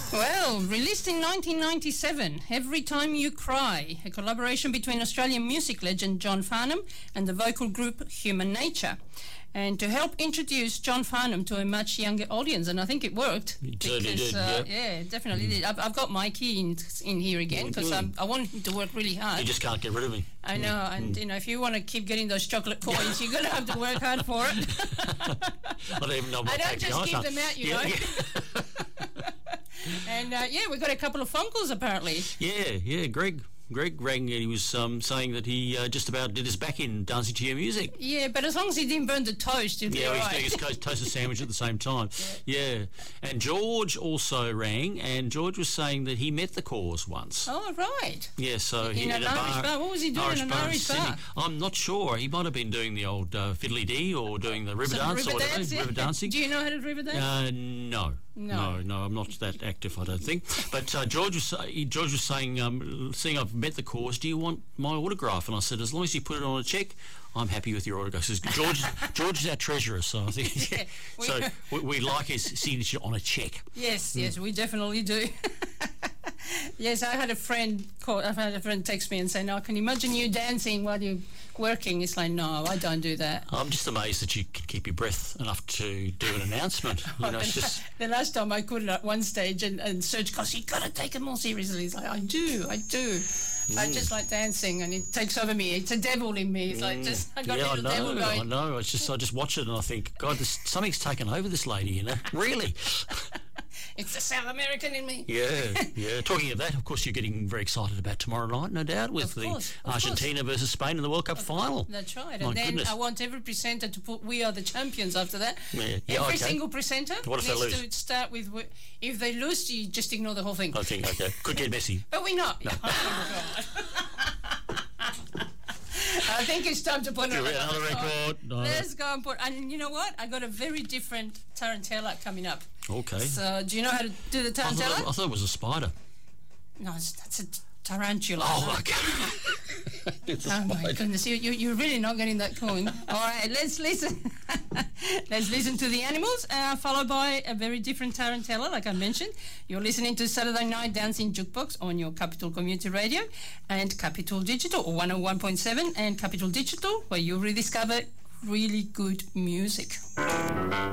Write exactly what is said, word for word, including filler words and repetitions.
Well, released in nineteen ninety-seven, Every Time You Cry, a collaboration between Australian music legend John Farnham and the vocal group Human Nature. And to help introduce John Farnham to a much younger audience, and I think it worked. It certainly because, did, uh, yeah. yeah, definitely mm. did. I've, I've got Mikey in, in here again because mm. I want him to work really hard. You just can't get rid of me. I know, mm. and you know, if you want to keep getting those chocolate coins, you're going to have to work hard for it. I don't even know what I don't just give them out, you yeah, know. Yeah. And uh, yeah, we've got a couple of phone calls apparently. Yeah, yeah, Greg. Greg rang and he was um, saying that he uh, just about did his back in dancing to your music. Yeah, but as long as he didn't burn the toast, he'll be yeah, all he's right. doing his toasted sandwich at the same time. Yeah. yeah. And George also rang, and George was saying that he met the Cause once. Oh, right. Yeah, so in he an did a Irish bar, bar. What was he doing Irish in an bar Irish in bar? Sydney. I'm not sure. He might have been doing the old uh, fiddly dee or doing the river Some dance river or whatever. dance, yeah. River dancing. Do you know how to river dance? Uh, no. No. no, no, I'm not that active, I don't think. But uh, George was say, George was saying, um, seeing I've met the Cause, do you want my autograph? And I said, as long as you put it on a cheque, I'm happy with your autograph. Says George, George is our treasurer, so I think yeah, we, so we, we like his signature on a cheque. Yes, yes, mm. we definitely do. Yes, I had a friend call. I've had a friend text me and say, "No, can you imagine you dancing while you're working?" It's like, no, I don't do that. I'm just amazed that you can keep your breath enough to do an announcement. You know, it's just the last time I couldn't at one stage, and, and Serge goes, "You got to take it more seriously." It's like, I do, I do. Mm. I just like dancing, and it takes over me. It's a devil in me. It's mm. like just I got yeah, a little I know, devil going. I know. It's just I just watch it and I think, God, this, something's taken over this lady. You know, really. It's the South American in me. Yeah, yeah. Talking of that, of course, you're getting very excited about tomorrow night, no doubt, with of course, the Argentina course. versus Spain in the World Cup of final. That's right. My and then goodness. I want every presenter to put "We are the champions" after that. Yeah, yeah every okay. single presenter what if needs they lose? to start with, if they lose, you just ignore the whole thing. I think, okay. Could get messy. But we're not. No. I think it's time to put another, another record. No. Let's go and put. And you know what? I got a very different tarantella coming up. Okay. So, do you know how to do the tarantella? I thought, I thought it was a spider. No, it's, that's a tarantula. Oh, okay. It's a oh spider. My goodness, you, you, you're really not getting that coin. All right, let's listen. Let's listen to the Animals, uh, followed by a very different tarantella, like I mentioned. You're listening to Saturday Night Dancing Jukebox on your Capital Community Radio and Capital Digital, or one oh one point seven, and Capital Digital, where you rediscover really good music.